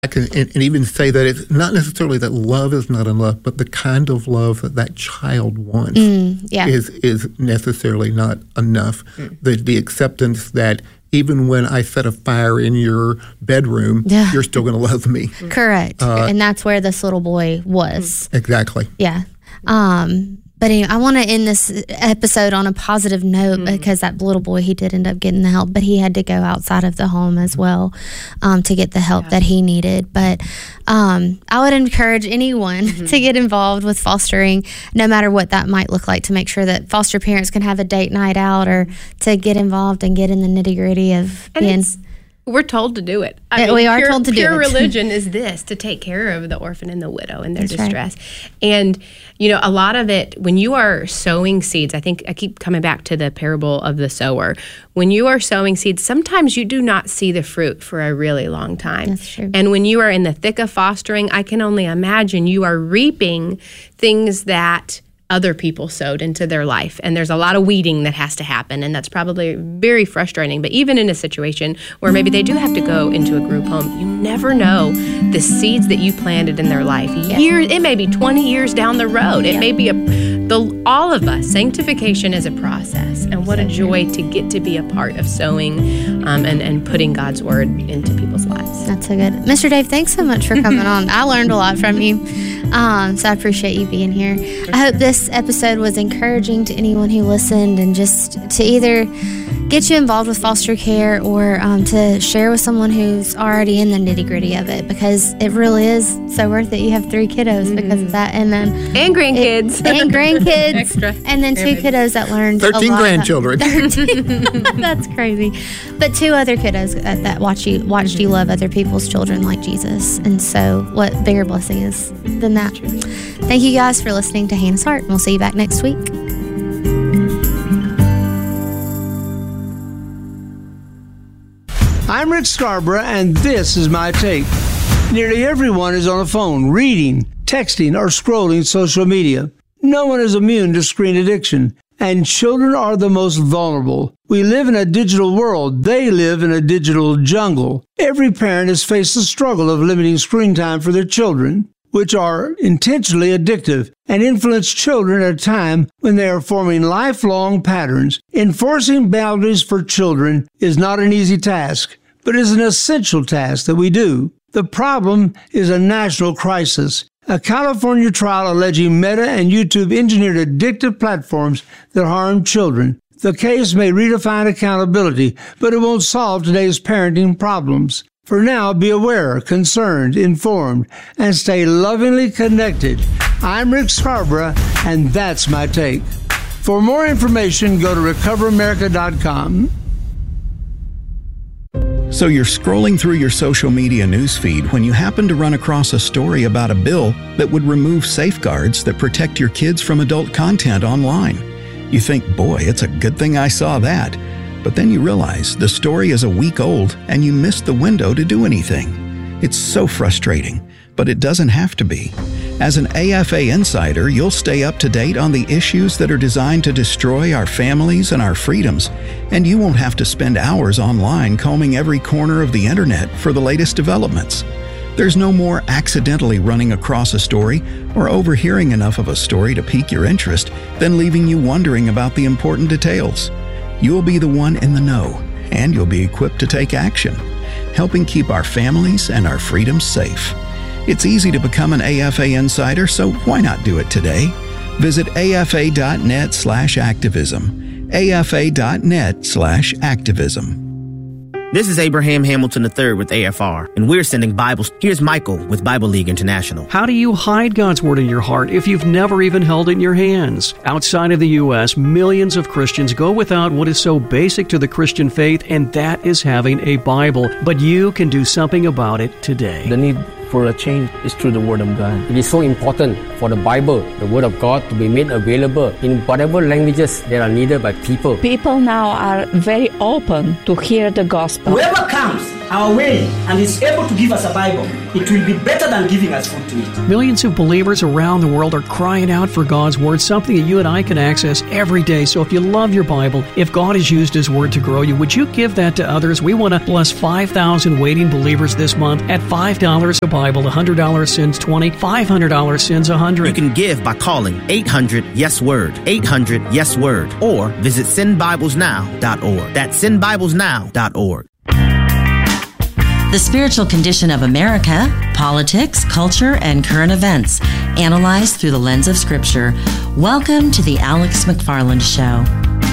I can and even say that it's not necessarily that love is not enough, but the kind of love that child wants is necessarily not enough. The acceptance that even when I set a fire in your bedroom, you're still going to love me. Correct. And that's where this little boy was. Exactly. Yeah. But anyway, I want to end this episode on a positive note because that little boy, he did end up getting the help, but he had to go outside of the home as well to get the help that he needed. But I would encourage anyone to get involved with fostering, no matter what that might look like, to make sure that foster parents can have a date night out or to get involved and get in the nitty-gritty of being... We're told to do it. We are told to do it. Pure religion is this, to take care of the orphan and the widow in their distress. Right. And, a lot of it, when you are sowing seeds, I think I keep coming back to the parable of the sower. When you are sowing seeds, sometimes you do not see the fruit for a really long time. That's true. And when you are in the thick of fostering, I can only imagine you are reaping things that other people sowed into their life. And there's a lot of weeding that has to happen, and that's probably very frustrating. But even in a situation where maybe they do have to go into a group home, you never know the seeds that you planted in their life. It may be 20 years down the road. It may be all of us. Sanctification is a process, and what a joy to get to be a part of sowing and putting God's word into people's lives. That's so good. Mr. Dave, thanks so much for coming on. I learned a lot from you, so I appreciate you being here. I hope this episode was encouraging to anyone who listened, and just to either get you involved with foster care or to share with someone who's already in the nitty-gritty of it, because it really is so worth it. You have 3 kiddos because of that, and then grandkids extra, and then 2 kiddos that learned 13 a lot grandchildren. 13. That's crazy. But 2 other kiddos that watched you love other people's children like Jesus, and so what bigger blessing is than that? Thank you guys for listening to Hannah's Heart, and we'll see you back next week. I'm Rick Scarborough, and this is my take. Nearly everyone is on a phone, reading, texting, or scrolling social media. No one is immune to screen addiction, and children are the most vulnerable. We live in a digital world. They live in a digital jungle. Every parent has faced the struggle of limiting screen time for their children, which are intentionally addictive and influence children at a time when they are forming lifelong patterns. Enforcing boundaries for children is not an easy task, but is an essential task that we do. The problem is a national crisis. A California trial alleging Meta and YouTube engineered addictive platforms that harm children. The case may redefine accountability, but it won't solve today's parenting problems. For now, be aware, concerned, informed, and stay lovingly connected. I'm Rick Scarborough, and that's my take. For more information, go to recoveramerica.com. So you're scrolling through your social media newsfeed when you happen to run across a story about a bill that would remove safeguards that protect your kids from adult content online. You think, boy, it's a good thing I saw that. But then you realize the story is a week old and you missed the window to do anything. It's so frustrating, but it doesn't have to be. As an AFA insider, you'll stay up to date on the issues that are designed to destroy our families and our freedoms, and you won't have to spend hours online combing every corner of the internet for the latest developments. There's no more accidentally running across a story or overhearing enough of a story to pique your interest than leaving you wondering about the important details. You'll be the one in the know, and you'll be equipped to take action, helping keep our families and our freedoms safe. It's easy to become an AFA insider, so why not do it today? Visit afa.net/activism. afa.net/activism. This is Abraham Hamilton III with AFR, and we're sending Bibles. Here's Michael with Bible League International. How do you hide God's Word in your heart if you've never even held it in your hands? Outside of the U.S., millions of Christians go without what is so basic to the Christian faith, and that is having a Bible. But you can do something about it today. The need for a change is through the Word of God. It is so important for the Bible, the Word of God, to be made available in whatever languages that are needed by people. People now are very open to hear the gospel. Whoever comes our way and is able to give us a Bible, it will be better than giving us food to eat. Millions of believers around the world are crying out for God's Word, something that you and I can access every day. So if you love your Bible, if God has used His Word to grow you, would you give that to others? We want to bless 5,000 waiting believers this month at $5 a Bible. $100 sends 20, $500 sends 100. You can give by calling 800-YES-WORD, 800-YES-WORD, or visit sendbiblesnow.org. That's sendbiblesnow.org. The spiritual condition of America, politics, culture, and current events, analyzed through the lens of Scripture. Welcome to the Alex McFarland Show.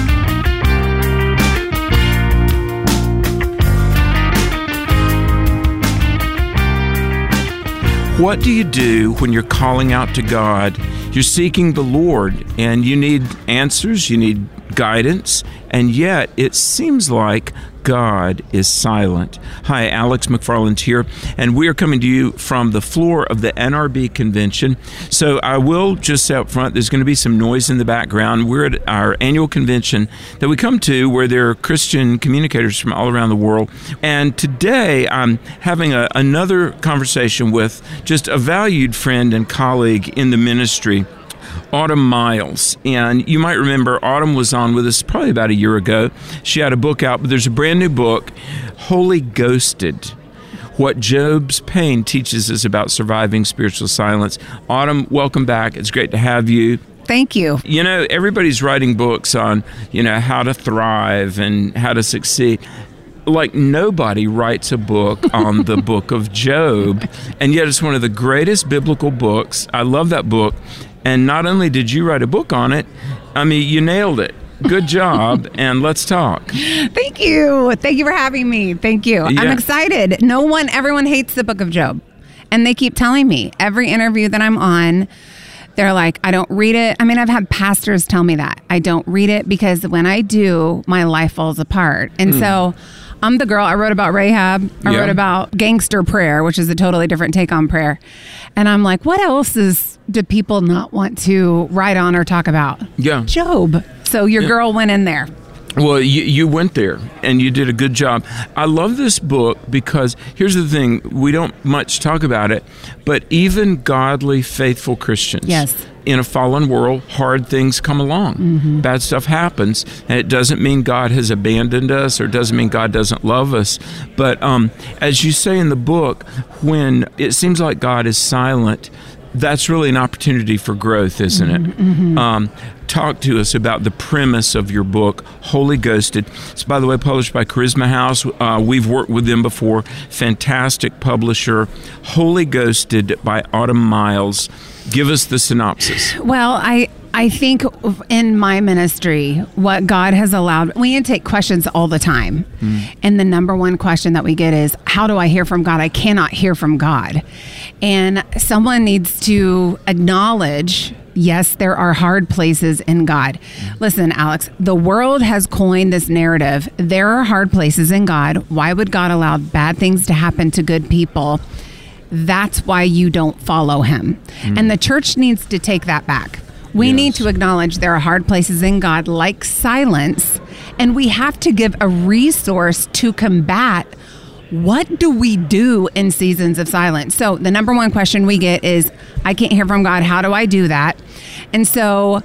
What do you do when you're calling out to God? You're seeking the Lord, and you need answers, you need guidance, and yet it seems like God is silent. Hi, Alex McFarland here, and we are coming to you from the floor of the NRB convention. So I will just say up front, there's going to be some noise in the background. We're at our annual convention that we come to where there are Christian communicators from all around the world. And today I'm having another conversation with just a valued friend and colleague in the ministry, Autumn Miles. And you might remember Autumn was on with us probably about a year ago. She had a book out, but there's a brand new book, Holy Ghosted, What Job's Pain Teaches Us About Surviving Spiritual Silence. Autumn, welcome back. It's great to have you. Thank you. You know, everybody's writing books on, how to thrive and how to succeed. Like nobody writes a book on the book of Job, and yet it's one of the greatest biblical books. I love that book. And not only did you write a book on it, I mean, you nailed it. Good job, and let's talk. Thank you. Thank you for having me. Thank you. Yeah. I'm excited. Everyone hates the book of Job. And they keep telling me every interview that I'm on, they're like, I don't read it. I mean, I've had pastors tell me that. I don't read it because when I do, my life falls apart. And so I'm the girl. I wrote about Rahab. I wrote about gangster prayer, which is a totally different take on prayer. And I'm like, what else do people not want to write on or talk about? Yeah. Job. So your girl went in there. Well, you went there, and you did a good job. I love this book because here's the thing. We don't much talk about it, but even godly, faithful Christians, in a fallen world, hard things come along. Mm-hmm. Bad stuff happens, and it doesn't mean God has abandoned us or doesn't mean God doesn't love us. But as you say in the book, when it seems like God is silent, that's really an opportunity for growth, isn't it? Mm-hmm. Talk to us about the premise of your book, Holy Ghosted. It's, by the way, published by Charisma House. We've worked with them before. Fantastic publisher. Holy Ghosted by Autumn Miles. Give us the synopsis. Well, I think in my ministry, what God has allowed, we take questions all the time. And the number one question that we get is, how do I hear from God? I cannot hear from God. And someone needs to acknowledge, yes, there are hard places in God. Listen, Alex, the world has coined this narrative. There are hard places in God. Why would God allow bad things to happen to good people? That's why you don't follow him. And the church needs to take that back. We need to acknowledge there are hard places in God, like silence, and we have to give a resource to combat what do we do in seasons of silence. So the number one question we get is, I can't hear from God. How do I do that? And so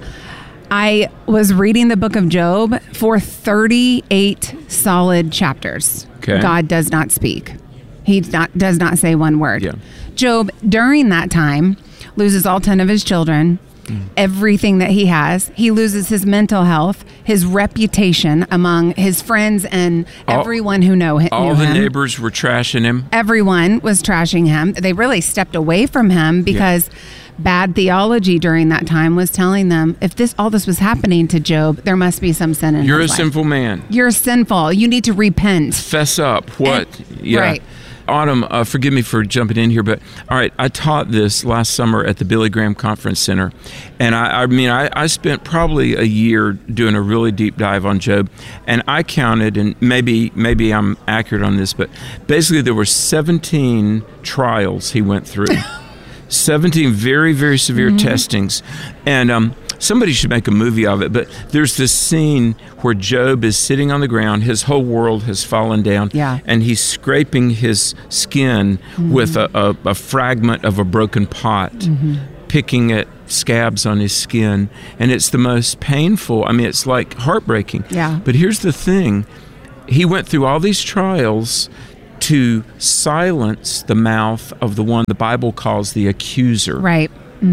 I was reading the book of Job for 38 solid chapters. Okay. God does not speak. He does not say one word. Yeah. Job, during that time, loses all 10 of his children, everything that he has. He loses his mental health, his reputation among his friends and everyone who knew him. All the neighbors were trashing him. Everyone was trashing him. They really stepped away from him because bad theology during that time was telling them, if all this was happening to Job, there must be some sin in his life. You're a sinful man. You're sinful. You need to repent. Fess up. What? Right. Autumn, forgive me for jumping in here, but all right, I taught this last summer at the Billy Graham Conference Center, and I spent probably a year doing a really deep dive on Job, and I counted, and maybe I'm accurate on this, but basically there were 17 trials he went through. 17 very, very severe testings. And somebody should make a movie of it, but there's this scene where Job is sitting on the ground, his whole world has fallen down, and he's scraping his skin with a fragment of a broken pot, picking at scabs on his skin, and it's the most painful. I mean, it's like heartbreaking. Yeah. But here's the thing. He went through all these trials to silence the mouth of the one the Bible calls the accuser. Right.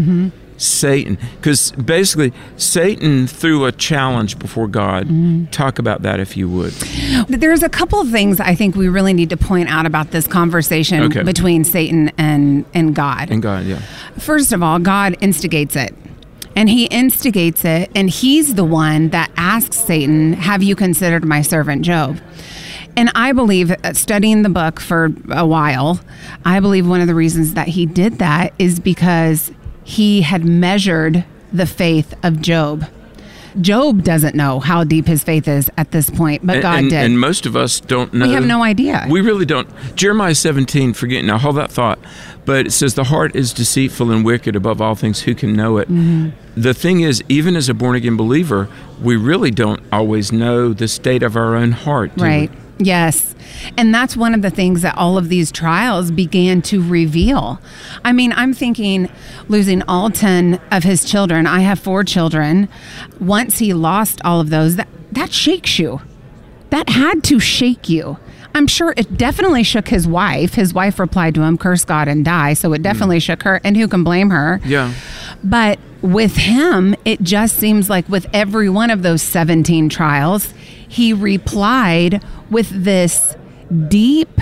Satan. Because basically, Satan threw a challenge before God. Talk about that if you would. There's a couple of things I think we really need to point out about this conversation between Satan and God. And God, yeah. First of all, God instigates it. And he instigates it, and he's the one that asks Satan, have you considered my servant Job? And I believe, studying the book for a while, I believe one of the reasons that he did that is because he had measured the faith of Job. Job doesn't know how deep his faith is at this point, but God did. And most of us don't know. We have no idea. We really don't. Jeremiah 17, now hold that thought. But it says the heart is deceitful and wicked above all things. Who can know it? The thing is, even as a born-again believer, we really don't always know the state of our own heart. Right. Yes. And that's one of the things that all of these trials began to reveal. I mean, I'm thinking losing all 10 of his children. I have 4 children. Once he lost all of those, that shakes you. That had to shake you. I'm sure it definitely shook his wife. His wife replied to him, curse God and die. So it definitely shook her. And who can blame her? Yeah. But with him, it just seems like with every one of those 17 trials, he replied with this deep,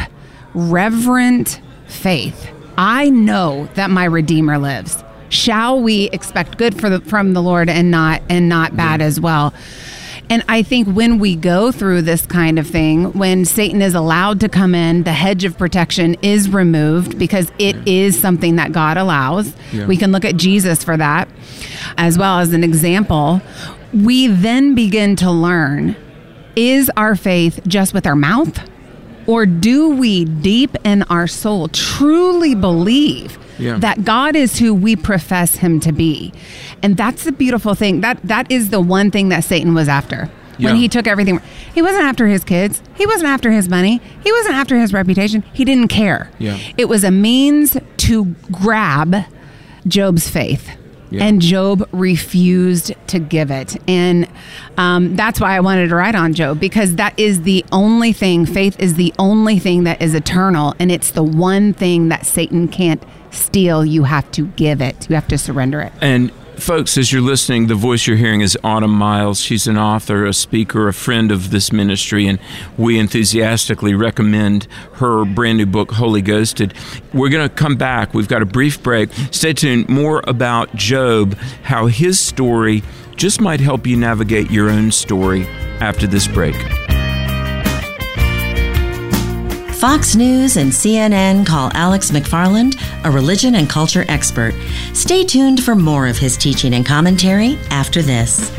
reverent faith. I know that my Redeemer lives. Shall we expect good from the Lord and not bad as well? And I think when we go through this kind of thing, when Satan is allowed to come in, the hedge of protection is removed because it is something that God allows. Yeah. We can look at Jesus for that as well as an example. We then begin to learn, is our faith just with our mouth? Or do we deep in our soul truly believe that God is who we profess him to be? And that's the beautiful thing. That is the one thing that Satan was after. When he took everything. He wasn't after his kids. He wasn't after his money. He wasn't after his reputation. He didn't care. Yeah. It was a means to grab Job's faith. Yeah. And Job refused to give it. And that's why I wanted to write on Job, because that is the only thing, faith is the only thing that is eternal. And it's the one thing that Satan can't steal. You have to give it. You have to surrender it. And folks, as you're listening, the voice you're hearing is Autumn Miles. She's an author, a speaker, a friend of this ministry, and we enthusiastically recommend her brand new book, Holy Ghosted. We're going to come back. We've got a brief break. Stay tuned. More about Job, how his story just might help you navigate your own story after this break. Fox News and CNN call Alex McFarland a religion and culture expert. Stay tuned for more of his teaching and commentary after this.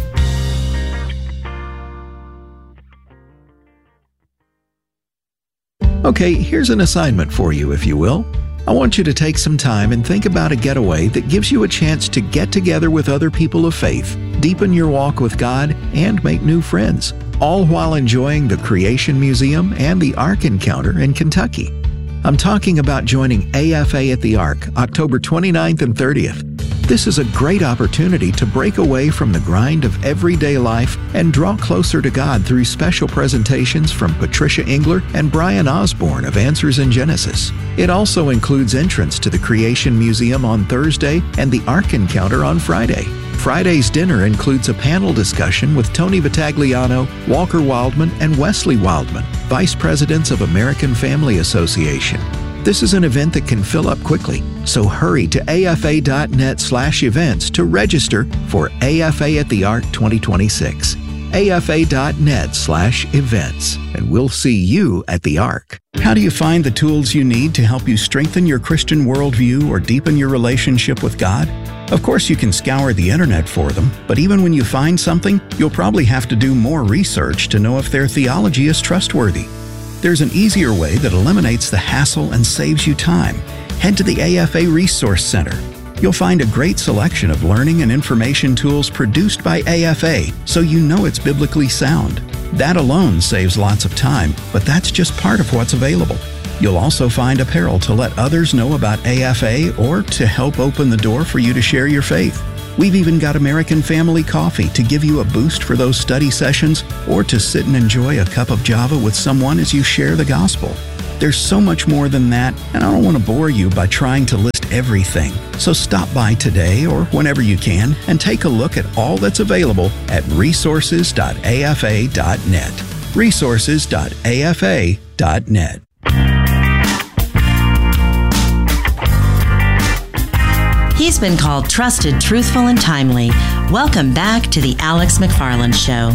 Okay, here's an assignment for you, if you will. I want you to take some time and think about a getaway that gives you a chance to get together with other people of faith, deepen your walk with God, and make new friends, all while enjoying the Creation Museum and the Ark Encounter in Kentucky. I'm talking about joining AFA at the Ark, October 29th and 30th. This is a great opportunity to break away from the grind of everyday life and draw closer to God through special presentations from Patricia Engler and Brian Osborne of Answers in Genesis. It also includes entrance to the Creation Museum on Thursday and the Ark Encounter on Friday. Friday's dinner includes a panel discussion with Tony Battagliano, Walker Wildman, and Wesley Wildman, Vice Presidents of American Family Association. This is an event that can fill up quickly, so hurry to afa.net/events to register for AFA at the Ark 2026. afa.net/events, and we'll see you at the Ark. How do you find the tools you need to help you strengthen your Christian worldview or deepen your relationship with God? Of course, you can scour the internet for them, but even when you find something, you'll probably have to do more research to know if their theology is trustworthy. There's an easier way that eliminates the hassle and saves you time. Head to the AFA Resource Center. You'll find a great selection of learning and information tools produced by AFA, so you know it's biblically sound. That alone saves lots of time, but that's just part of what's available. You'll also find apparel to let others know about AFA or to help open the door for you to share your faith. We've even got American Family Coffee to give you a boost for those study sessions or to sit and enjoy a cup of Java with someone as you share the gospel. There's so much more than that, and I don't want to bore you by trying to list everything. So stop by today or whenever you can and take a look at all that's available at resources.afa.net. resources.afa.net. He's been called trusted, truthful, and timely. Welcome back to the Alex McFarland Show.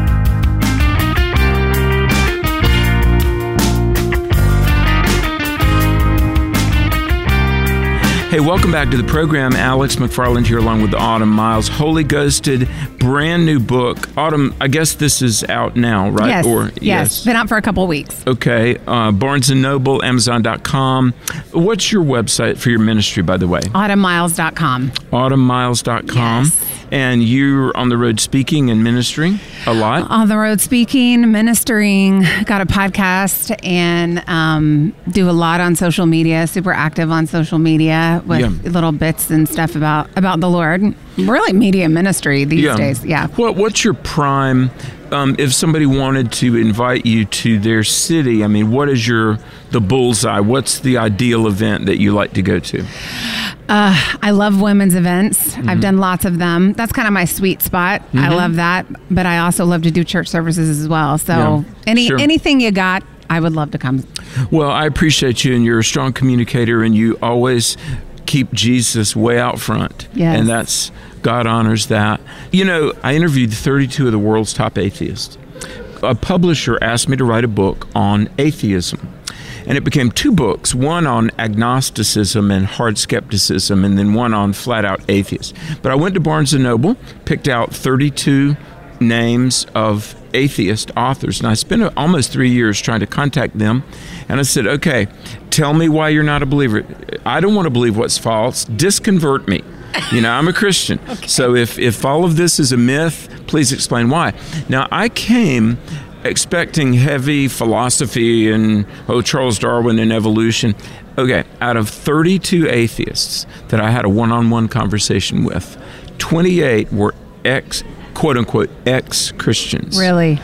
Hey, welcome back to the program. Alex McFarland here along with Autumn Miles. Holy Ghosted, brand new book. Autumn, I guess this is out now, right? Yes. Yes. Been out for a couple of weeks. Okay. Barnes & Noble, Amazon.com. What's your website for your ministry, by the way? AutumnMiles.com. AutumnMiles.com. Yes. And you're on the road speaking and ministering a lot? On the road speaking, ministering, got a podcast, and do a lot on social media, super active on social media with little bits and stuff about the Lord. Really media ministry these days. Yeah. What's your prime, if somebody wanted to invite you to their city, I mean, what is the bullseye? What's the ideal event that you like to go to? I love women's events. Mm-hmm. I've done lots of them. That's kind of my sweet spot. Mm-hmm. I love that. But I also love to do church services as well. So anything you got, I would love to come. Well, I appreciate you, and you're a strong communicator, and you always keep Jesus way out front. Yes. And God honors that. You know, I interviewed 32 of the world's top atheists. A publisher asked me to write a book on atheism. And it became 2 books, one on agnosticism and hard skepticism, and then one on flat-out atheists. But I went to Barnes & Noble, picked out 32 names of atheist authors, and I spent almost 3 years trying to contact them. And I said, okay, tell me why you're not a believer. I don't want to believe what's false. Disconvert me. You know, I'm a Christian. Okay. So if all of this is a myth, please explain why. Now, I came expecting heavy philosophy and, Charles Darwin and evolution. Okay, out of 32 atheists that I had a one-on-one conversation with, 28 were quote-unquote ex-Christians. Really?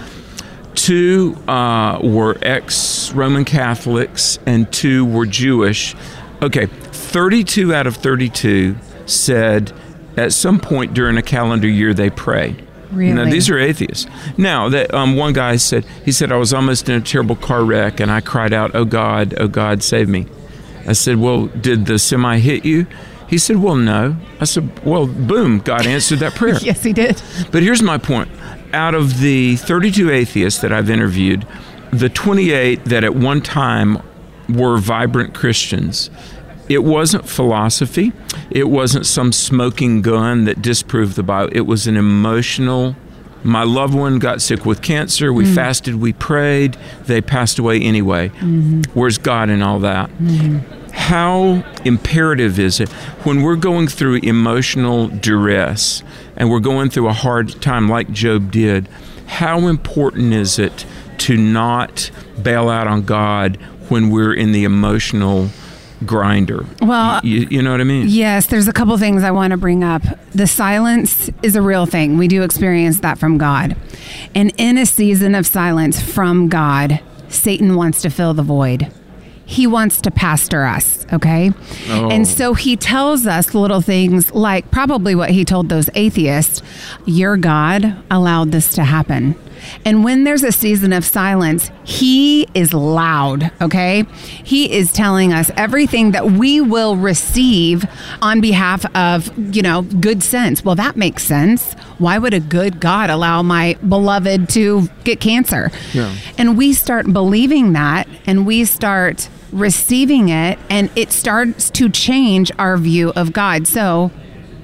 2 were ex-Roman Catholics, and 2 were Jewish. Okay, 32 out of 32 said at some point during a calendar year they pray. Really? You know, these are atheists. Now, that one guy said, I was almost in a terrible car wreck, and I cried out, oh God, save me. I said, well, did the semi hit you? He said, well, no. I said, well, boom, God answered that prayer. Yes, he did. But here's my point. Out of the 32 atheists that I've interviewed, the 28 that at one time were vibrant Christians, it wasn't philosophy. It wasn't some smoking gun that disproved the Bible. It was an emotional. My loved one got sick with cancer. We fasted. We prayed. They passed away anyway. Mm-hmm. Where's God in all that? Mm-hmm. How imperative is it when we're going through emotional duress and we're going through a hard time like Job did, how important is it to not bail out on God when we're in the emotional grinder? Well, you know what I mean? Yes, there's a couple things I want to bring up. The silence is a real thing. We do experience that from God. And in a season of silence from God, Satan wants to fill the void. He wants to pastor us, okay? Oh. And so he tells us little things like probably what he told those atheists, your God allowed this to happen. And when there's a season of silence, he is loud, okay? He is telling us everything that we will receive on behalf of, good sense. Well, that makes sense. Why would a good God allow my beloved to get cancer? Yeah. And we start believing that, and we start receiving it, and it starts to change our view of God. So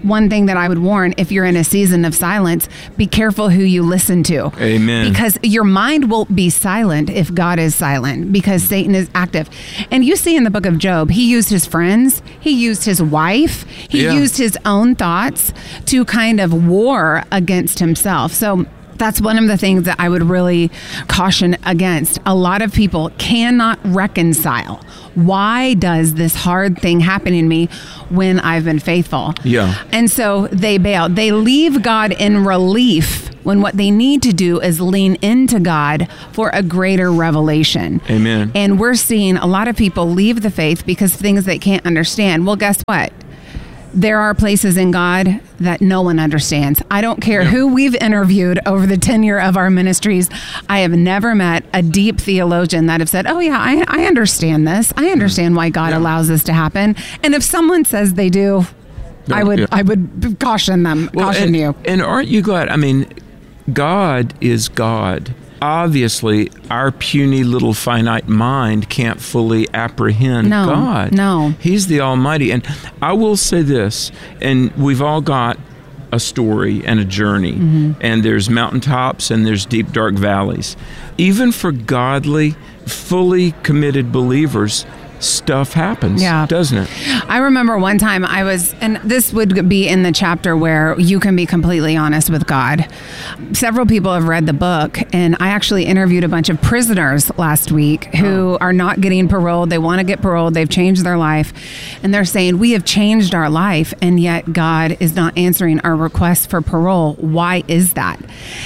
one thing that I would warn, if you're in a season of silence, be careful who you listen to. Amen. Because your mind will be silent if God is silent, because Satan is active. And you see in the book of Job, he used his friends, he used his wife, he used his own thoughts to kind of war against himself. So that's one of the things that I would really caution against. A lot of people cannot reconcile. Why does this hard thing happen in me when I've been faithful? Yeah. And so they bail. They leave God in relief when what they need to do is lean into God for a greater revelation. Amen. And we're seeing a lot of people leave the faith because of things they can't understand. Well, guess what? There are places in God that no one understands. I don't care who we've interviewed over the tenure of our ministries. I have never met a deep theologian that have said, oh yeah, I understand this. I understand why God allows this to happen. And if someone says they do, I would caution them, you. And aren't you glad? I mean, God is God. Obviously, our puny little finite mind can't fully apprehend God. No. He's the Almighty. And I will say this, and we've all got a story and a journey, and there's mountaintops and there's deep, dark valleys. Even for godly, fully committed believers, stuff happens, doesn't it? I remember one time and this would be in the chapter where you can be completely honest with God. Several people have read the book, and I actually interviewed a bunch of prisoners last week who are not getting paroled. They want to get paroled. They've changed their life, and they're saying, we have changed our life, and yet God is not answering our request for parole. Why is that?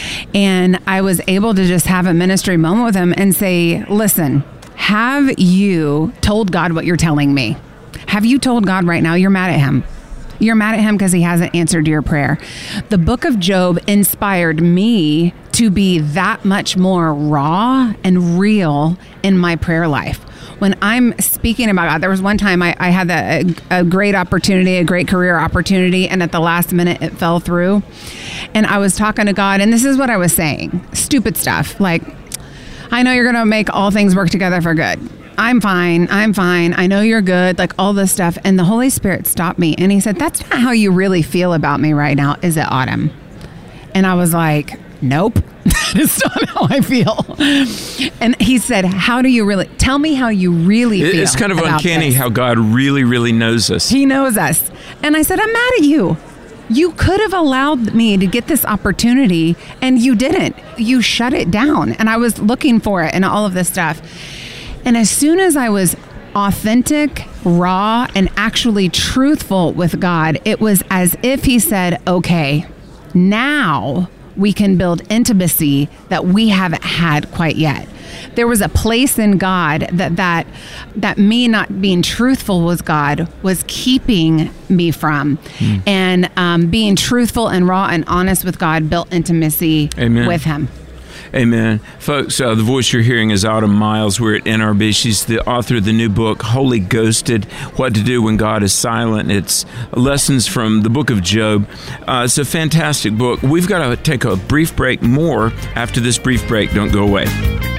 And I was able to just have a ministry moment with them and say, listen, have you told God what you're telling me? Have you told God right now you're mad at him? You're mad at him because he hasn't answered your prayer. The book of Job inspired me to be that much more raw and real in my prayer life. When I'm speaking about God, there was one time I had a great opportunity, a great career opportunity, and at the last minute it fell through. And I was talking to God, and this is what I was saying. Stupid stuff like, I know you're going to make all things work together for good. I'm fine. I know you're good, like all this stuff. And the Holy Spirit stopped me and he said, that's not how you really feel about me right now, is it, Autumn? And I was like, nope, that is not how I feel. And he said, tell me how you really feel. It's kind of uncanny how God really, really knows us. He knows us. And I said, I'm mad at you. You could have allowed me to get this opportunity, and you didn't. You shut it down, and I was looking for it and all of this stuff. And as soon as I was authentic, raw, and actually truthful with God, it was as if he said, okay, now we can build intimacy that we haven't had quite yet. There was a place in God that me not being truthful with God was keeping me from. And being truthful and raw and honest with God built intimacy with him. Amen. Folks, the voice you're hearing is Autumn Miles. We're at NRB. She's the author of the new book, Holy Ghosted, What to Do When God is Silent. It's lessons from the book of Job. It's a fantastic book. We've got to take a brief break. More after this brief break. Don't go away.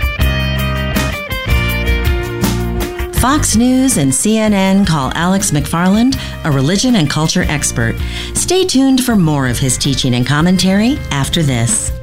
Fox News and CNN call Alex McFarland a religion and culture expert. Stay tuned for more of his teaching and commentary after this.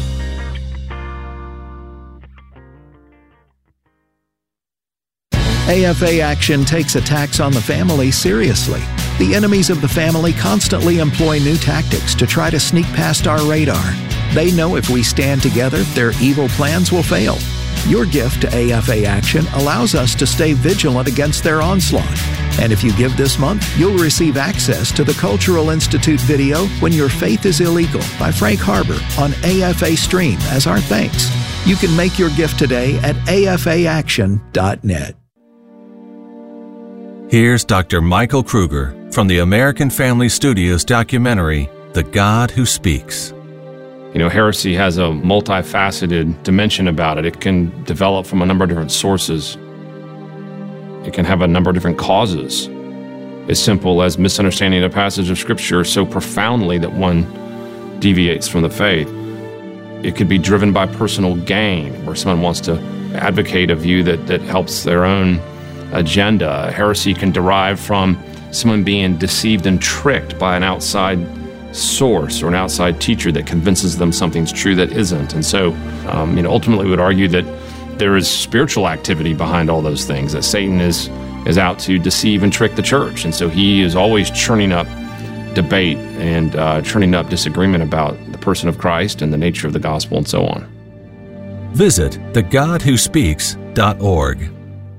AFA Action takes attacks on the family seriously. The enemies of the family constantly employ new tactics to try to sneak past our radar. They know if we stand together, their evil plans will fail. Your gift to AFA Action allows us to stay vigilant against their onslaught. And if you give this month, you'll receive access to the Cultural Institute video, When Your Faith is Illegal, by Frank Harbor on AFA Stream as our thanks. You can make your gift today at afaaction.net. Here's Dr. Michael Kruger from the American Family Studios documentary, The God Who Speaks. You know, heresy has a multifaceted dimension about it. It can develop from a number of different sources. It can have a number of different causes. As simple as misunderstanding a passage of Scripture so profoundly that one deviates from the faith. It could be driven by personal gain, where someone wants to advocate a view that helps their own agenda. Heresy can derive from someone being deceived and tricked by an outside source or an outside teacher that convinces them something's true that isn't. And so, ultimately we would argue that there is spiritual activity behind all those things, that Satan is out to deceive and trick the church. And so he is always churning up debate and churning up disagreement about the person of Christ and the nature of the gospel and so on. Visit thegodwhospeaks.org.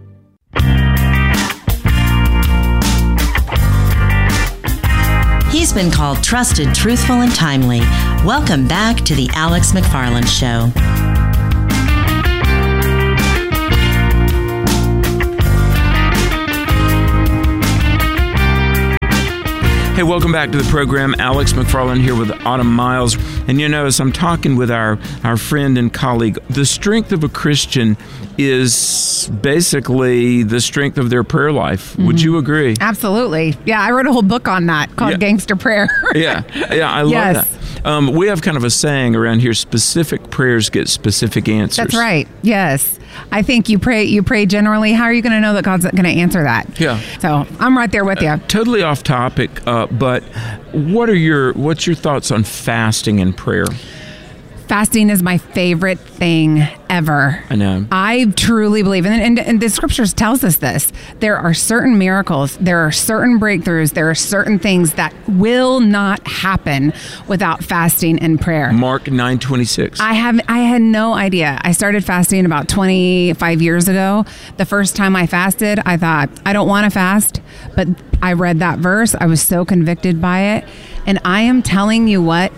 He's been called trusted, truthful, and timely. Welcome back to the Alex McFarland Show. Hey, welcome back to the program. Alex McFarland here with Autumn Miles. And as I'm talking with our friend and colleague, the strength of a Christian is basically the strength of their prayer life. Mm-hmm. Would you agree? Absolutely. Yeah, I wrote a whole book on that called Gangster Prayer. Yeah, I love that. We have kind of a saying around here, specific prayers get specific answers. That's right. Yes. I think you pray generally. How are you going to know that God's going to answer that? Yeah. So I'm right there with you. Totally off topic, but what's your thoughts on fasting and prayer? Fasting is my favorite thing ever. I know. I truly believe, and the scriptures tells us this. There are certain miracles, there are certain breakthroughs, there are certain things that will not happen without fasting and prayer. Mark 9:26. I had no idea. I started fasting about 25 years ago. The first time I fasted, I thought, I don't want to fast, but I read that verse. I was so convicted by it. And I am telling you what,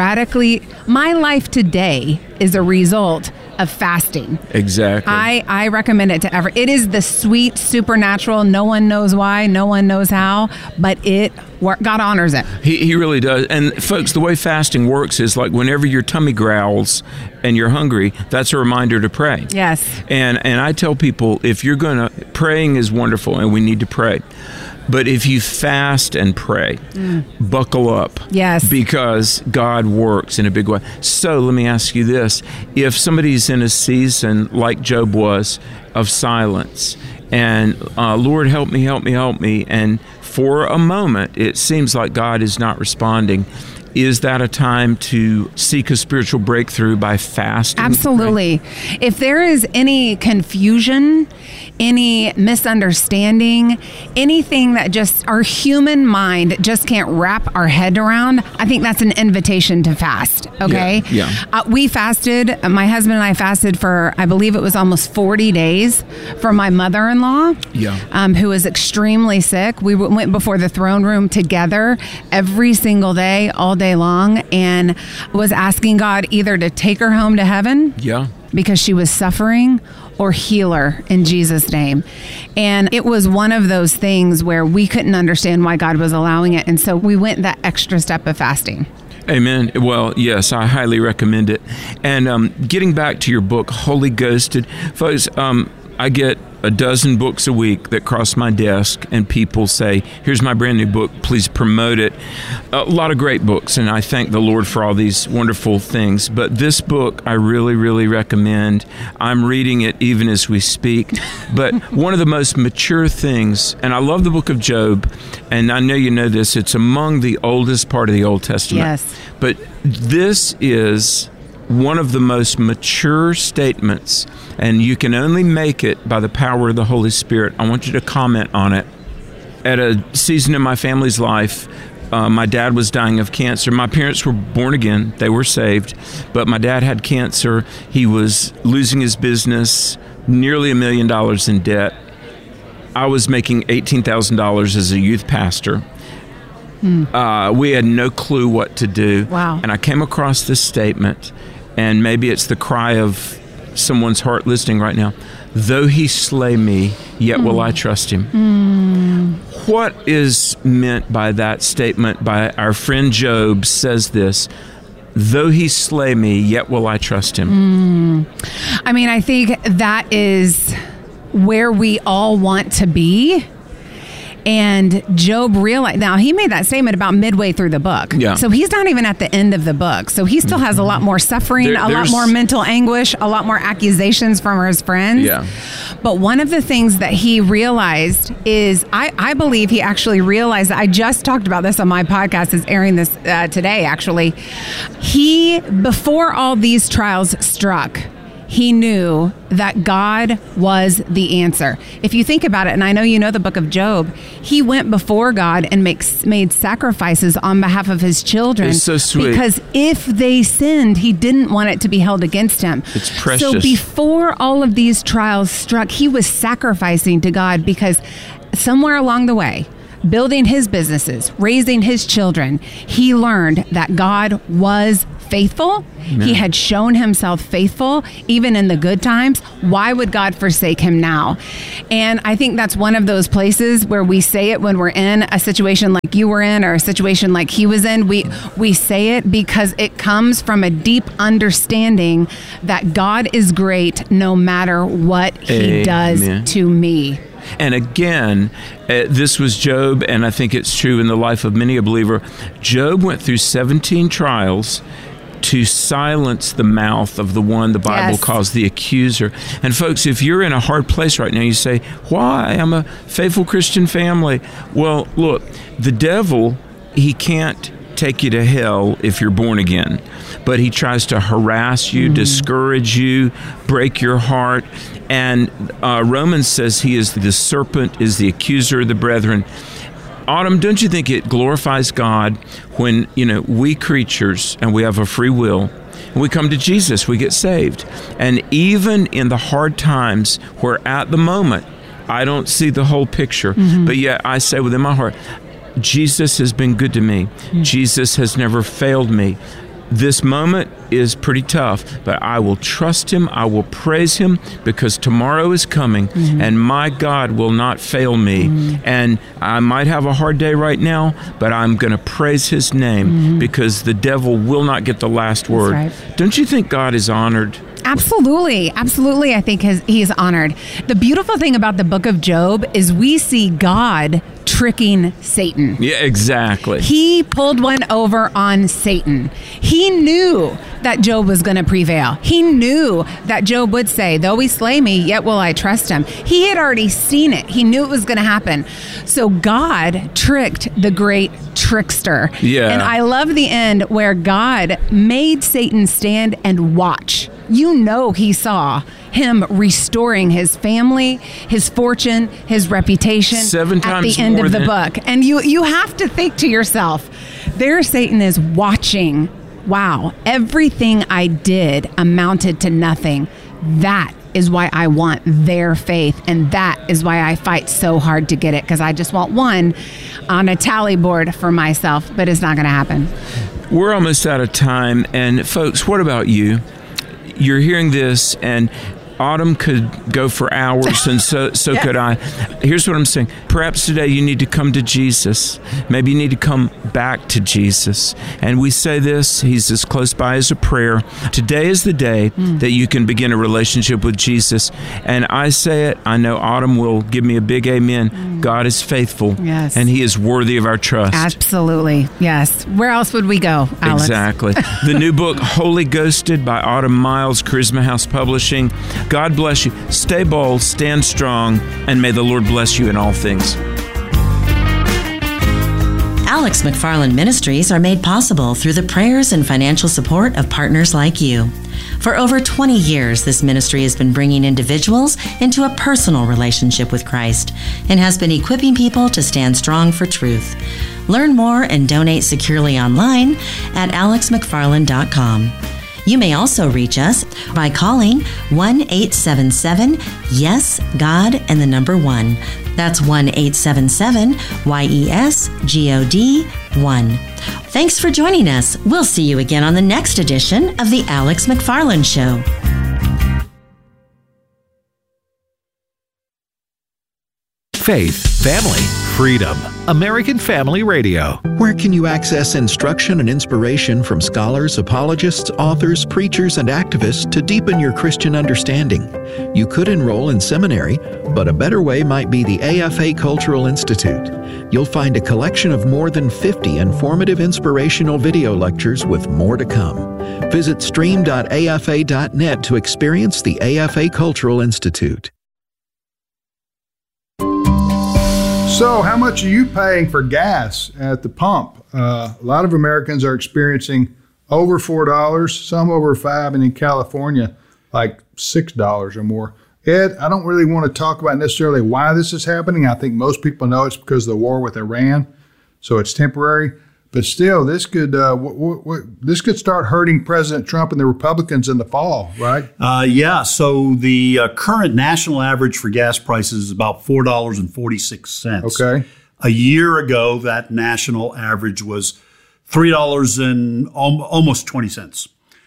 my life today is a result of fasting. Exactly. I recommend it to everyone. It is the sweet supernatural. No one knows why, no one knows how, but God honors it. He really does. And folks, the way fasting works is like whenever your tummy growls and you're hungry, that's a reminder to pray. Yes. And I tell people, praying is wonderful and we need to pray. But if you fast and pray, buckle up. Yes. Because God works in a big way. So let me ask you this. If somebody's in a season like Job was of silence and Lord, help me, and for a moment it seems like God is not responding, is that a time to seek a spiritual breakthrough by fasting? Absolutely. If there is any confusion, any misunderstanding, anything that just our human mind just can't wrap our head around, I think that's an invitation to fast. Okay? Yeah. We fasted, my husband and I fasted for, I believe it was almost 40 days for my mother-in-law, who was extremely sick. We went before the throne room together every single day, all day long, and was asking God either to take her home to heaven because she was suffering, or heal her in Jesus' name. And it was one of those things where we couldn't understand why God was allowing it, and so we went that extra step of fasting. Amen. Well, yes, I highly recommend it. And getting back to your book, Holy Ghosted, folks, I get a dozen books a week that cross my desk and people say, here's my brand new book, please promote it. A lot of great books, and I thank the Lord for all these wonderful things. But this book, I really, really recommend. I'm reading it even as we speak. But one of the most mature things, and I love the book of Job, and I know you know this, it's among the oldest part of the Old Testament. Yes. But this is one of the most mature statements, and you can only make it by the power of the Holy Spirit. I want you to comment on it. At a season in my family's life, my dad was dying of cancer. My parents were born again. They were saved. But my dad had cancer. He was losing his business, nearly $1 million in debt. I was making $18,000 as a youth pastor. We had no clue what to do. Wow. And I came across this statement, and maybe it's the cry of someone's heart listening right now. Though he slay me, yet will I trust him. What is meant by that statement by our friend Job says this, though he slay me, yet will I trust him? I mean, I think that is where we all want to be. And Job realized, now he made that statement about midway through the book. Yeah. So he's not even at the end of the book. So he still has a lot more suffering, a lot more mental anguish, a lot more accusations from his friends. Yeah. But one of the things that he realized is, I believe he actually realized, I just talked about this on my podcast, is airing this today actually. He, before all these trials struck, he knew that God was the answer. If you think about it, and I know you know the book of Job, he went before God and made sacrifices on behalf of his children. It's so sweet. Because if they sinned, he didn't want it to be held against him. It's precious. So before all of these trials struck, he was sacrificing to God, because somewhere along the way, building his businesses, raising his children, he learned that God was faithful. Amen. He had shown himself faithful even in the good times. Why would God forsake him now? And I think that's one of those places where we say it when we're in a situation like you were in, or a situation like he was in. We say it because it comes from a deep understanding that God is great no matter what he does to me. And again, this was Job, and I think it's true in the life of many a believer. Job went through 17 trials to silence the mouth of the one the Bible calls the accuser. And folks, if you're in a hard place right now, you say, why? I'm a faithful Christian family. Well, look, the devil, he can't take you to hell if you're born again, but he tries to harass you, discourage you, break your heart. And Romans says he is the serpent, is the accuser of the brethren. Autumn, don't you think it glorifies God when, we creatures, and we have a free will, and we come to Jesus, we get saved. And even in the hard times where at the moment I don't see the whole picture, but yet I say within my heart, Jesus has been good to me. Jesus has never failed me. This moment is pretty tough, but I will trust him. I will praise him, because tomorrow is coming, and my God will not fail me. And I might have a hard day right now, but I'm going to praise his name, because the devil will not get the last word. That's right. Don't you think God is honored? Absolutely. Absolutely. I think he is honored. The beautiful thing about the book of Job is we see God tricking Satan. Yeah, exactly. He pulled one over on Satan. He knew that Job was going to prevail. He knew that Job would say, though he slay me, yet will I trust him. He had already seen it. He knew it was going to happen. So God tricked the great trickster. Yeah. And I love the end where God made Satan stand and watch. He saw him restoring his family, his fortune, his reputation 7 times at the end more of the book. And you have to think to yourself, there Satan is watching. Wow, everything I did amounted to nothing. That is why I want their faith, and that is why I fight so hard to get it, because I just want one on a tally board for myself, but it's not going to happen. We're almost out of time, and folks, what about you? You're hearing this, and Autumn could go for hours, and so could I. Here's what I'm saying. Perhaps today you need to come to Jesus. Maybe you need to come back to Jesus. And we say this, he's as close by as a prayer. Today is the day that you can begin a relationship with Jesus. And I say it, I know Autumn will give me a big amen. God is faithful, and he is worthy of our trust. Absolutely, yes. Where else would we go, Alex? Exactly. The new book, Holy Ghosted by Autumn Miles, Charisma House Publishing. God bless you. Stay bold, stand strong, and may the Lord bless you in all things. Alex McFarland Ministries are made possible through the prayers and financial support of partners like you. For over 20 years, this ministry has been bringing individuals into a personal relationship with Christ and has been equipping people to stand strong for truth. Learn more and donate securely online at alexmcfarland.com. You may also reach us by calling 1-877-YES-GOD and the number 1. That's 1-877-YES-GOD-1. Thanks for joining us. We'll see you again on the next edition of The Alex McFarland Show. Faith, family, freedom. American Family Radio. Where can you access instruction and inspiration from scholars, apologists, authors, preachers, and activists to deepen your Christian understanding? You could enroll in seminary, but a better way might be the AFA Cultural Institute. You'll find a collection of more than 50 informative inspirational video lectures with more to come. Visit stream.afa.net to experience the AFA Cultural Institute. So how much are you paying for gas at the pump? A lot of Americans are experiencing over $4, some over $5, and in California, like $6 or more. Ed, I don't really want to talk about necessarily why this is happening. I think most people know it's because of the war with Iran, so it's temporary. But still, this could start hurting President Trump and the Republicans in the fall, right? Yeah. So the current national average for gas prices is about $4.46. Okay. A year ago, that national average was $3 and almost 20 cents.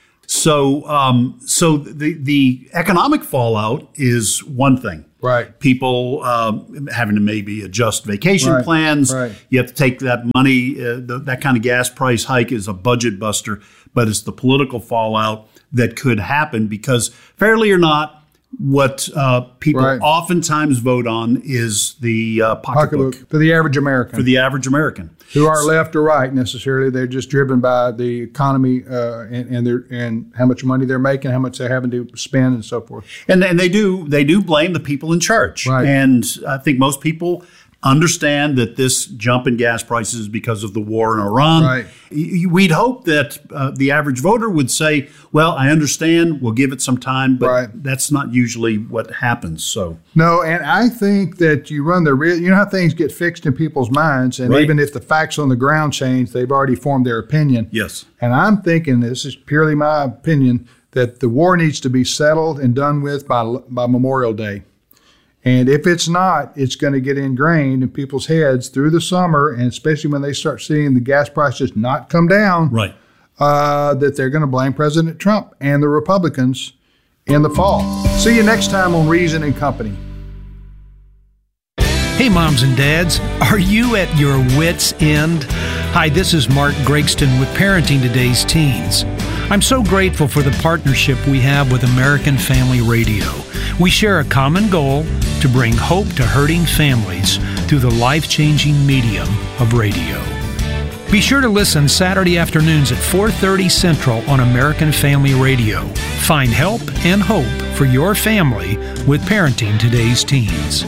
So, so the economic fallout is one thing. Right. People having to maybe adjust vacation plans. Right. You have to take that money. That kind of gas price hike is a budget buster, but it's the political fallout that could happen because, fairly or not, what people oftentimes vote on is the pocketbook. For the average American. For the average American. Who aren't left or right necessarily. They're just driven by the economy and how much money they're making, how much they're having to spend and so forth. And they do blame the people in charge. Right. And I think most people understand that this jump in gas prices is because of the war in Iran. Right. We'd hope that the average voter would say, well, I understand, we'll give it some time, but that's not usually what happens. So no, and I think that you run the risk. You know how things get fixed in people's minds, and even if the facts on the ground change, they've already formed their opinion. Yes. And I'm thinking, this is purely my opinion, that the war needs to be settled and done with by Memorial Day. And if it's not, it's going to get ingrained in people's heads through the summer, and especially when they start seeing the gas prices not come down, that they're going to blame President Trump and the Republicans in the fall. See you next time on Reason and Company. Hey, moms and dads, are you at your wits' end? Hi, this is Mark Gregston with Parenting Today's Teens. I'm so grateful for the partnership we have with American Family Radio. We share a common goal to bring hope to hurting families through the life-changing medium of radio. Be sure to listen Saturday afternoons at 4:30 Central on American Family Radio. Find help and hope for your family with Parenting Today's Teens.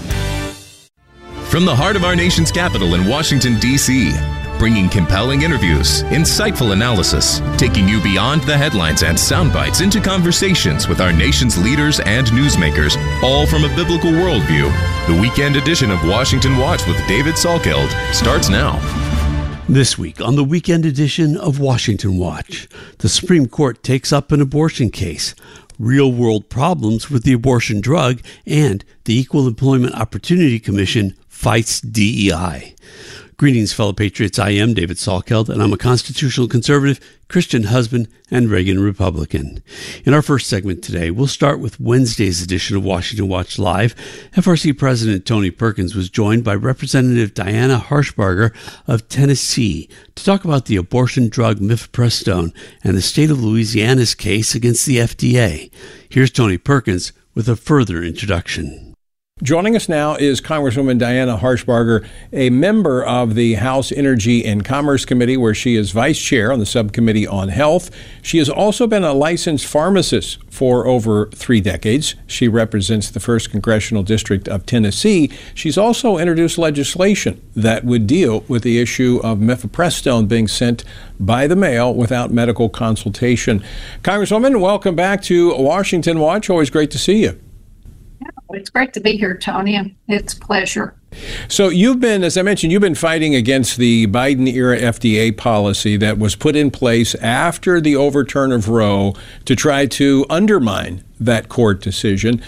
From the heart of our nation's capital in Washington, D.C., bringing compelling interviews, insightful analysis, taking you beyond the headlines and sound bites into conversations with our nation's leaders and newsmakers, all from a biblical worldview. The weekend edition of Washington Watch with David Salkeld starts now. This week on the weekend edition of Washington Watch, the Supreme Court takes up an abortion case, real-world problems with the abortion drug, and the Equal Employment Opportunity Commission fights DEI. Greetings, fellow patriots. I am David Salkeld, and I'm a constitutional conservative, Christian husband, and Reagan Republican. In our first segment today, we'll start with Wednesday's edition of Washington Watch Live. FRC President Tony Perkins was joined by Representative Diana Harshbarger of Tennessee to talk about the abortion drug mifepristone and the state of Louisiana's case against the FDA. Here's Tony Perkins with a further introduction. Joining us now is Congresswoman Diana Harshbarger, a member of the House Energy and Commerce Committee, where she is vice chair on the Subcommittee on Health. She has also been a licensed pharmacist for over 3 decades. She represents the 1st Congressional District of Tennessee. She's also introduced legislation that would deal with the issue of mifepristone being sent by the mail without medical consultation. Congresswoman, welcome back to Washington Watch. Always great to see you. It's great to be here, Tony. It's a pleasure. So you've been, as I mentioned, you've been fighting against the Biden-era FDA policy that was put in place after the overturn of Roe to try to undermine that court decision.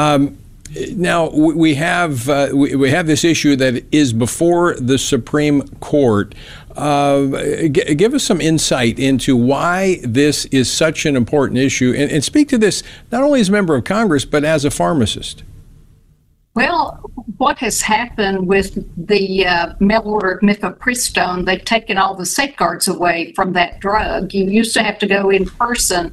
Now we have this issue that is before the Supreme Court. Give us some insight into why this is such an important issue, and speak to this not only as a member of Congress but as a pharmacist. Well, what has happened with the mail order mifepristone, they've taken all the safeguards away from that drug. You used to have to go in person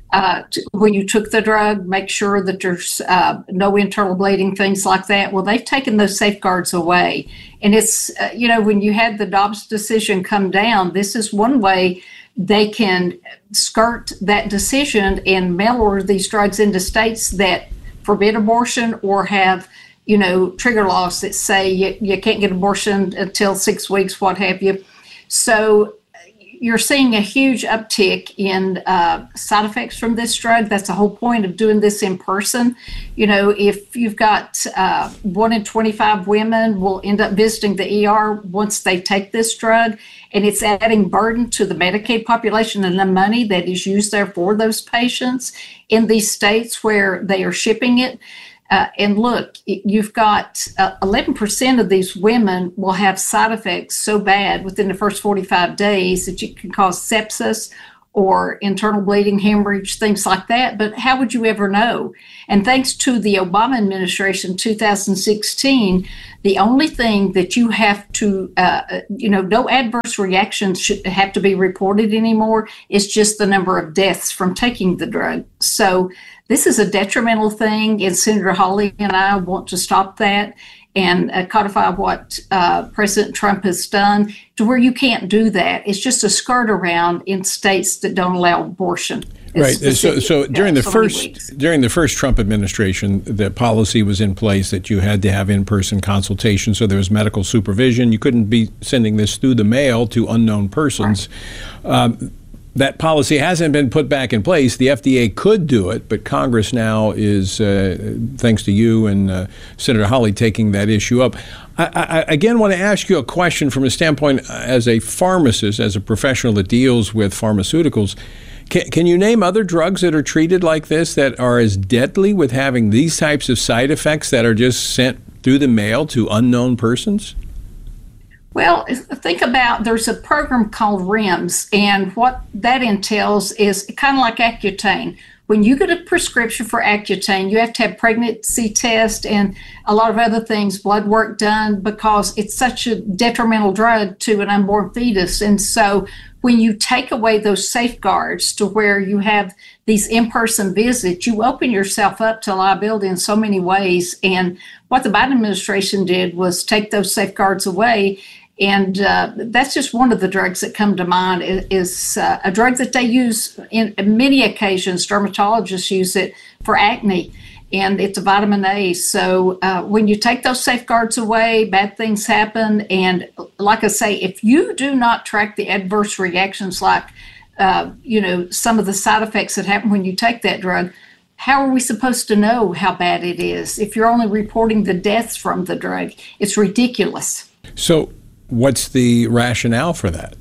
when you took the drug, make sure that there's no internal bleeding, things like that. Well, they've taken those safeguards away. And it's, when you had the Dobbs decision come down, this is one way they can skirt that decision and mail order these drugs into states that forbid abortion or have, trigger laws that say you can't get abortion until 6 weeks, what have you. So you're seeing a huge uptick in side effects from this drug. That's the whole point of doing this in person. If you've got 1 in 25 women will end up visiting the ER once they take this drug, and it's adding burden to the Medicaid population and the money that is used there for those patients in these states where they are shipping it. And look, you've got 11% of these women will have side effects so bad within the first 45 days that you can cause sepsis or internal bleeding, hemorrhage, things like that. But how would you ever know? And thanks to the Obama administration, 2016, the only thing that you have to, no adverse reactions should have to be reported anymore. It's just the number of deaths from taking the drug. So this is a detrimental thing, and Senator Hawley and I want to stop that and codify what President Trump has done to where you can't do that. It's just a skirt around in states that don't allow abortion. Right. So during the first Trump administration, the policy was in place that you had to have in-person consultation. So there was medical supervision. You couldn't be sending this through the mail to unknown persons. Right. That policy hasn't been put back in place. The FDA could do it, but Congress now is, thanks to you and Senator Hawley, taking that issue up. I again want to ask you a question from a standpoint as a pharmacist, as a professional that deals with pharmaceuticals. Can you name other drugs that are treated like this that are as deadly with having these types of side effects that are just sent through the mail to unknown persons? Well, think about, there's a program called REMS, and what that entails is kind of like Accutane. When you get a prescription for Accutane, you have to have pregnancy test and a lot of other things, blood work done, because it's such a detrimental drug to an unborn fetus. And so when you take away those safeguards to where you have these in-person visits, you open yourself up to liability in so many ways. And what the Biden administration did was take those safeguards away. And that's just one of the drugs that come to mind is a drug that they use in many occasions. Dermatologists use it for acne, and it's a vitamin A. So when you take those safeguards away, bad things happen. And like I say, if you do not track the adverse reactions like, some of the side effects that happen when you take that drug, how are we supposed to know how bad it is if you're only reporting the deaths from the drug? It's ridiculous. So what's the rationale for that?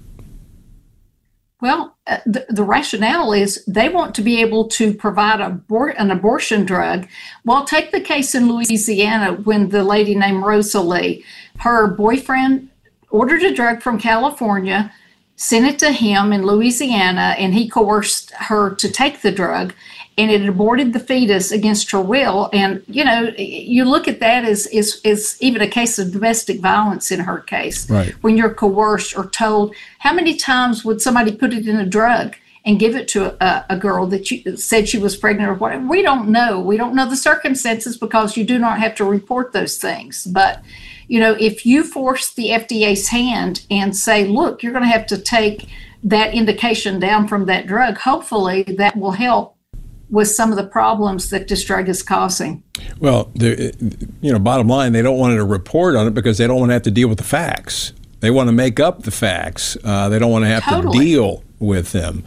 Well, the rationale is they want to be able to provide an abortion drug. Well, take the case in Louisiana when the lady named Rosalie, her boyfriend ordered a drug from California, sent it to him in Louisiana, and he coerced her to take the drug, and it aborted the fetus against her will. And, you look at that as even a case of domestic violence in her case. Right. When you're coerced or told, how many times would somebody put it in a drug and give it to a girl that said she was pregnant or whatever? We don't know. We don't know the circumstances because you do not have to report those things. But, if you force the FDA's hand and say, look, you're going to have to take that indication down from that drug, hopefully that will help with some of the problems that this drug is causing. Well, bottom line, they don't want to report on it because they don't want to have to deal with the facts. They want to make up the facts. They don't want to have to deal with them.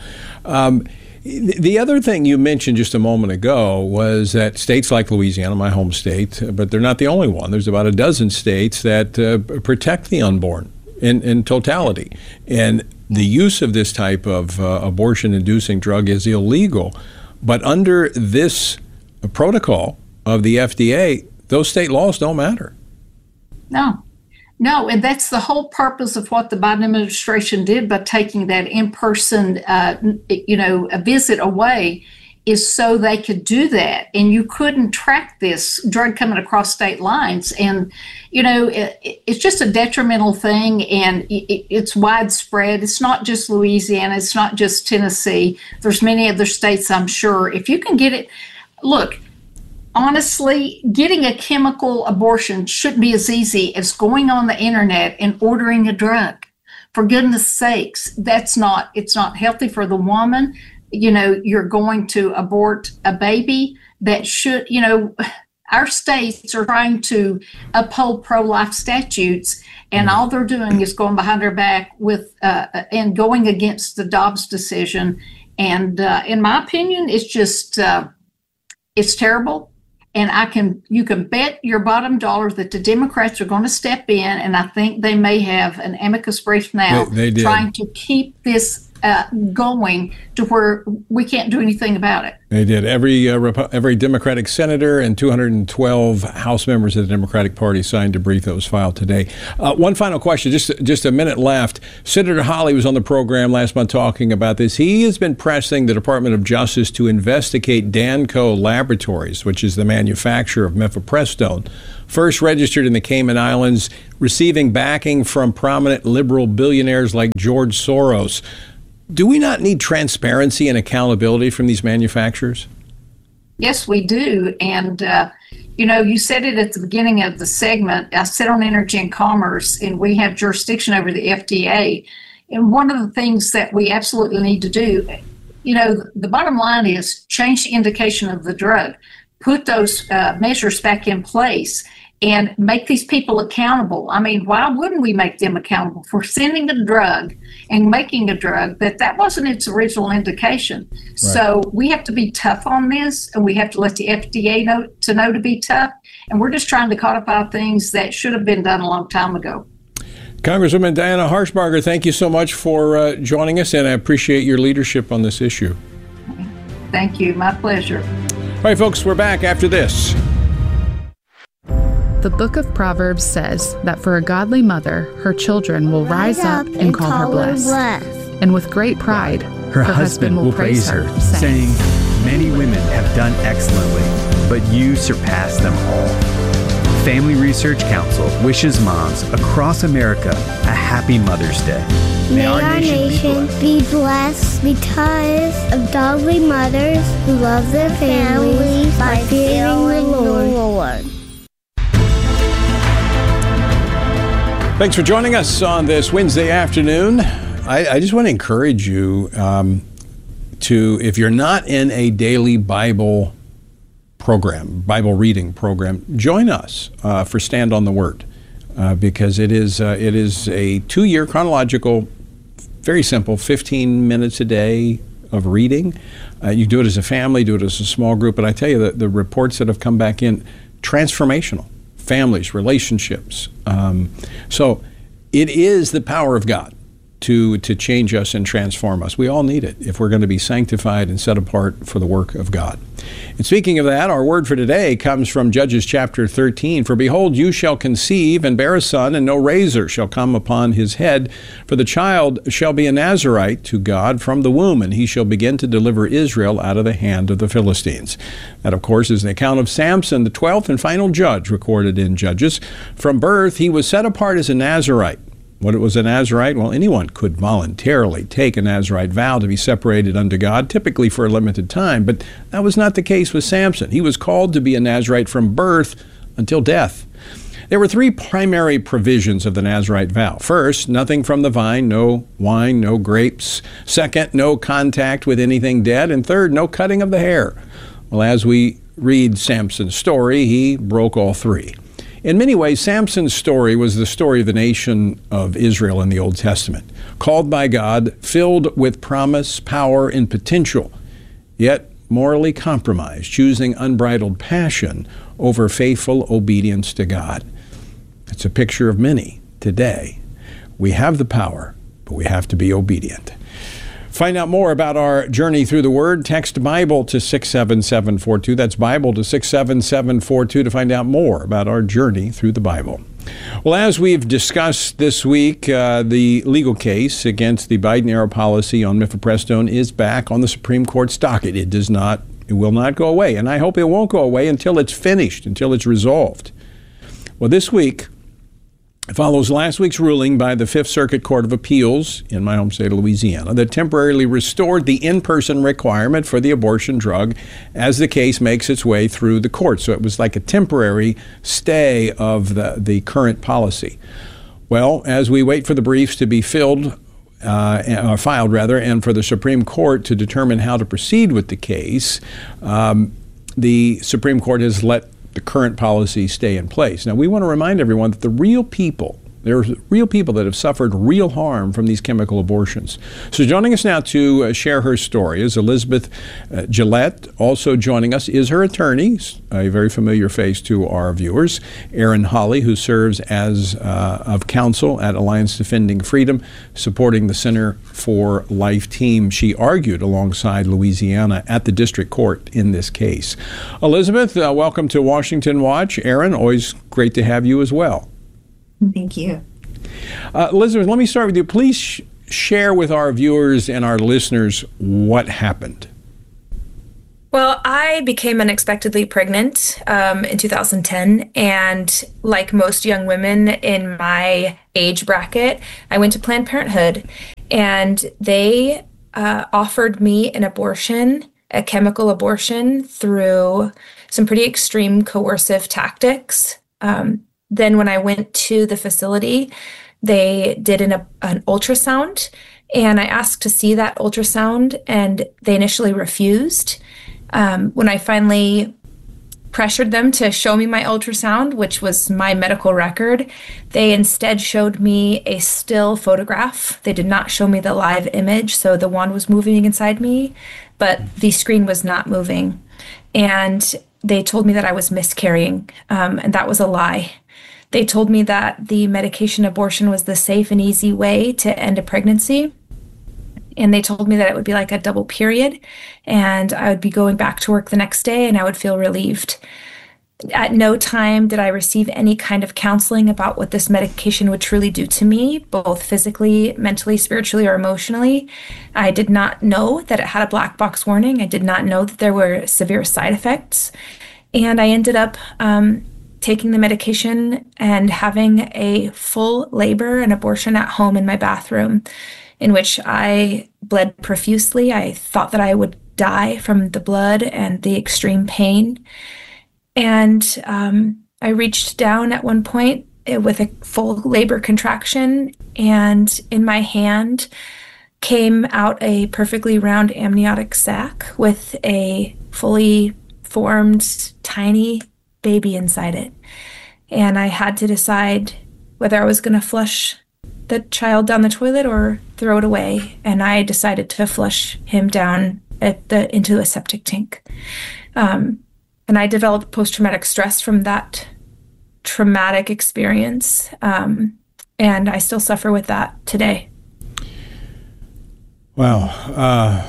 The other thing you mentioned just a moment ago was that states like Louisiana, my home state, but they're not the only one. There's about a dozen states that protect the unborn in totality. And the use of this type of abortion-inducing drug is illegal. But under this protocol of the FDA, those state laws don't matter. No, and that's the whole purpose of what the Biden administration did by taking that in-person, a visit away, is so they could do that, and you couldn't track this drug coming across state lines. And it's just a detrimental thing, and it's widespread. It's not just Louisiana, it's not just Tennessee. There's many other states, I'm sure. If you can get it, look, honestly, getting a chemical abortion shouldn't be as easy as going on the internet and ordering a drug. For goodness sakes, it's not healthy for the woman. You're going to abort a baby that should, our states are trying to uphold pro-life statutes, and all they're doing is going behind our back with and going against the Dobbs decision. And in my opinion, it's just it's terrible. And you can bet your bottom dollar that the Democrats are going to step in, and I think they may have an amicus brief now trying to keep this going to where we can't do anything about it. They did. Every Democratic senator and 212 House members of the Democratic Party signed a brief that was filed today. One final question, just a minute left. Senator Hawley was on the program last month talking about this. He has been pressing the Department of Justice to investigate Danco Laboratories, which is the manufacturer of mifepristone, first registered in the Cayman Islands, receiving backing from prominent liberal billionaires like George Soros. Do we not need transparency and accountability from these manufacturers? Yes, we do. And, you said it at the beginning of the segment. I sit on Energy and Commerce, and we have jurisdiction over the FDA. And one of the things that we absolutely need to do, the bottom line is change the indication of the drug, put those measures back in place, and make these people accountable. I mean, why wouldn't we make them accountable for sending a drug and making a drug that wasn't its original indication? Right. So we have to be tough on this, and we have to let the FDA know to be tough. And we're just trying to codify things that should have been done a long time ago. Congresswoman Diana Harshbarger, thank you so much for joining us, and I appreciate your leadership on this issue. Thank you. My pleasure. All right, folks, we're back after this. The book of Proverbs says that for a godly mother, her children will rise up and call her blessed. And with great pride, her husband will praise her, saying, "Many women have done excellently, but you surpass them all." Family Research Council wishes moms across America a happy Mother's Day. May our nation be blessed because of godly mothers who love their families by fearing the Lord. Thanks for joining us on this Wednesday afternoon. I just want to encourage you to, if you're not in a daily Bible reading program, join us for Stand on the Word, because it is a 2-year chronological, very simple, 15 minutes a day of reading. You do it as a family, do it as a small group, but I tell you, the reports that have come back in, transformational. Families, relationships. So it is the power of God to change us and transform us. We all need it if we're going to be sanctified and set apart for the work of God. And speaking of that, our word for today comes from Judges chapter 13. For behold, you shall conceive and bear a son, and no razor shall come upon his head. For the child shall be a Nazarite to God from the womb, and he shall begin to deliver Israel out of the hand of the Philistines. That, of course, is an account of Samson, the 12th and final judge recorded in Judges. From birth, he was set apart as a Nazarite. What was a Nazarite? Well, anyone could voluntarily take a Nazarite vow to be separated unto God, typically for a limited time, but that was not the case with Samson. He was called to be a Nazarite from birth until death. There were 3 primary provisions of the Nazarite vow. First, nothing from the vine, no wine, no grapes. Second, no contact with anything dead. And third, no cutting of the hair. Well, as we read Samson's story, he broke all 3. In many ways, Samson's story was the story of the nation of Israel in the Old Testament, called by God, filled with promise, power, and potential, yet morally compromised, choosing unbridled passion over faithful obedience to God. It's a picture of many today. We have the power, but we have to be obedient. Find out more about our journey through the Word. Text Bible to 67742. That's Bible to 67742 to find out more about our journey through the Bible. Well, as we've discussed this week, the legal case against the Biden-era policy on mifepristone is back on the Supreme Court's docket. It does not It will not go away, and I hope it won't go away until it's finished, until it's resolved. Well, this week follows last week's ruling by the Fifth Circuit Court of Appeals in my home state of Louisiana that temporarily restored the in-person requirement for the abortion drug as the case makes its way through the court. So it was like a temporary stay of the current policy. Well, as we wait for the briefs to be filed, and for the Supreme Court to determine how to proceed with the case, the Supreme Court has let the current policy stay in place. Now, we want to remind everyone that there are real people that have suffered real harm from these chemical abortions. So joining us now to share her story is Elizabeth Gillette. Also joining us is her attorney, a very familiar face to our viewers, Erin Holly, who serves as of counsel at Alliance Defending Freedom, supporting the Center for Life team. She argued alongside Louisiana at the district court in this case. Elizabeth, welcome to Washington Watch. Erin, always great to have you as well. Thank you. Elizabeth, let me start with you. Please share with our viewers and our listeners what happened. Well, I became unexpectedly pregnant in 2010, and like most young women in my age bracket, I went to Planned Parenthood, and they offered me an abortion, a chemical abortion, through some pretty extreme coercive tactics. Then when I went to the facility, they did an ultrasound, and I asked to see that ultrasound, and they initially refused. When I finally pressured them to show me my ultrasound, which was my medical record, they instead showed me a still photograph. They did not show me the live image, so the wand was moving inside me, but the screen was not moving. And they told me that I was miscarrying, and that was a lie. They told me that the medication abortion was the safe and easy way to end a pregnancy. And they told me that it would be like a double period, and I would be going back to work the next day and I would feel relieved. At no time did I receive any kind of counseling about what this medication would truly do to me, both physically, mentally, spiritually, or emotionally. I did not know that it had a black box warning. I did not know that there were severe side effects. And I ended up taking the medication and having a full labor and abortion at home in my bathroom, in which I bled profusely. I thought that I would die from the blood and the extreme pain. And I reached down at one point with a full labor contraction, and in my hand came out a perfectly round amniotic sac with a fully formed tiny baby inside it. And I had to decide whether I was going to flush the child down the toilet or throw it away. And I decided to flush him down into a septic tank. And I developed post-traumatic stress from that traumatic experience. And I still suffer with that today. Wow.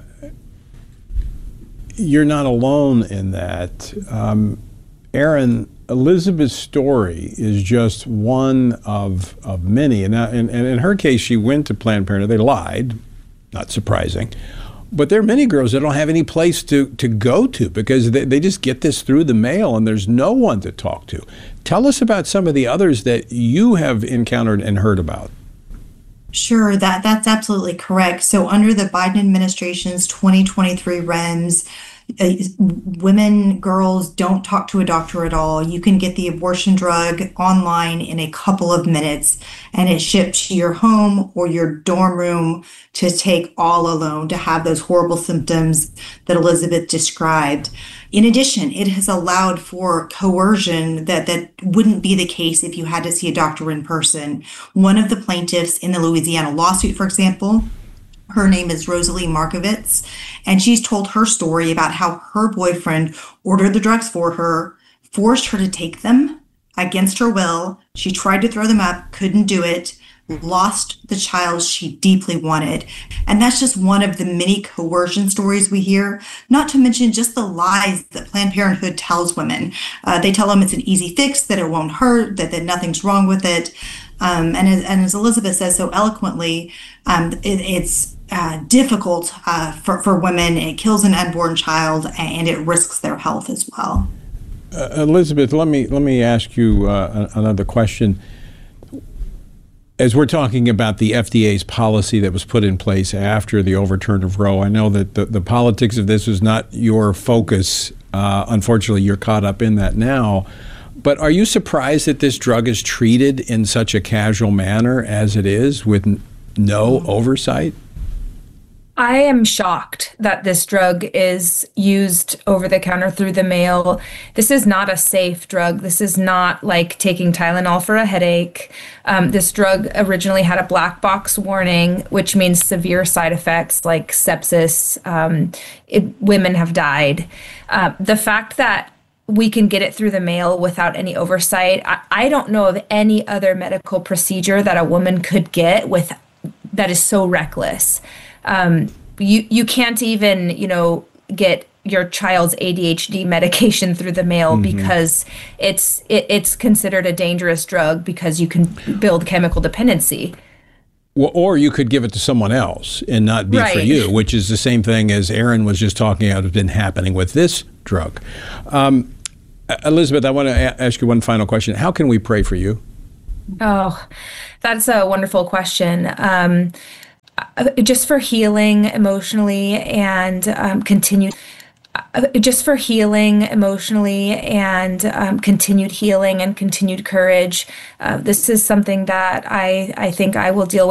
You're not alone in that. Erin, Elizabeth's story is just one of many. And in her case, she went to Planned Parenthood. They lied, not surprising. But there are many girls that don't have any place to go to because they just get this through the mail and there's no one to talk to. Tell us about some of the others that you have encountered and heard about. Sure, that's absolutely correct. So under the Biden administration's 2023 REMS, girls don't talk to a doctor at all. You can get the abortion drug online in a couple of minutes, and it's shipped to your home or your dorm room to take all alone, to have those horrible symptoms that Elizabeth described. In addition, it has allowed for coercion that wouldn't be the case if you had to see a doctor in person. One of the plaintiffs in the Louisiana lawsuit, for example, her name is Rosalie Markovitz, and she's told her story about how her boyfriend ordered the drugs for her, forced her to take them against her will. She tried to throw them up, couldn't do it, lost the child she deeply wanted. And that's just one of the many coercion stories we hear, not to mention just the lies that Planned Parenthood tells women. They tell them it's an easy fix, that it won't hurt, that nothing's wrong with it. And as Elizabeth says so eloquently, it's difficult for women. It kills an unborn child, and it risks their health as well. Elizabeth, let me ask you another question. As we're talking about the FDA's policy that was put in place after the overturn of Roe, I know that the politics of this is not your focus. Unfortunately, you're caught up in that now. But are you surprised that this drug is treated in such a casual manner as it is, with no oversight? I am shocked that this drug is used over the counter through the mail. This is not a safe drug. This is not like taking Tylenol for a headache. This drug originally had a black box warning, which means severe side effects like sepsis. Women have died. The fact that we can get it through the mail without any oversight, I don't know of any other medical procedure that a woman could get that is so reckless. You can't even, get your child's ADHD medication through the mail because it's considered a dangerous drug because you can build chemical dependency. Well, or you could give it to someone else and not be for you, which is the same thing as Aaron was just talking about has been happening with this drug. Elizabeth, I want to ask you one final question. How can we pray for you? Oh, that's a wonderful question. Just for healing emotionally and continued healing and continued courage. This is something that I think I will deal with